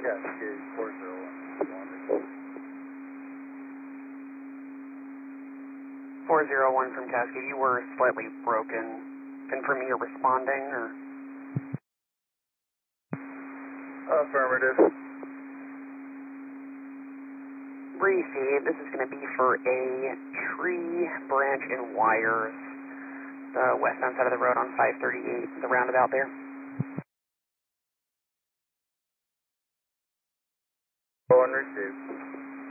Cascade 401. 401 from Cascade, you were slightly broken. Confirming you're responding, or? Affirmative. Receive, this is going to be for a tree, branch, and wires. The westbound side of the road on 538, the roundabout there.